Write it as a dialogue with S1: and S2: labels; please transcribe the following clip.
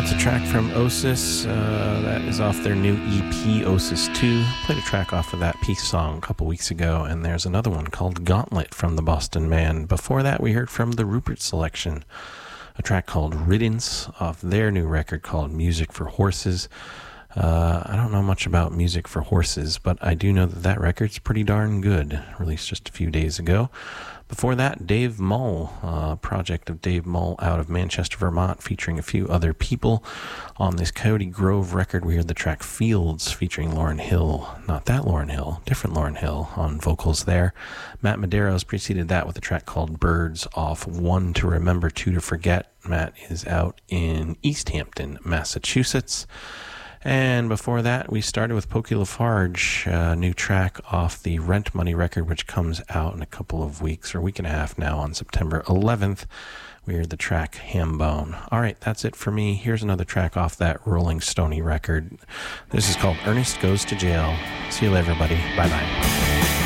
S1: Track from Osis, that is off their new EP, Osis 2. Played a track off of that Peace song a couple weeks ago, and there's another one called Gauntlet from the Boston Man. Before that, we heard from the Rupert Selection, a track called Riddance off their new record called Music for Horses. I don't know much about Music for Horses, but I do know that that record's pretty darn good, released just a few days ago. Before that, Dave Mull, project of Dave Mull out of Manchester, Vermont, featuring a few other people. On this Coyote Grove record, we heard the track Fields, featuring Lauryn Hill. Not that Lauryn Hill, different Lauryn Hill on vocals there. Matt Medeiros preceded that with a track called Birds off One to Remember, Two to Forget. Matt is out in East Hampton, Massachusetts. And before that, we started with Pokey Lafarge, a new track off the Rent Money record, which comes out in a couple of weeks, or a week and a half now, on September 11th. We heard the track Hambone. All right, that's it for me. Here's another track off that Rolling Stoney record. This is called Ernest Goes to Jail. See you later, everybody. Bye-bye.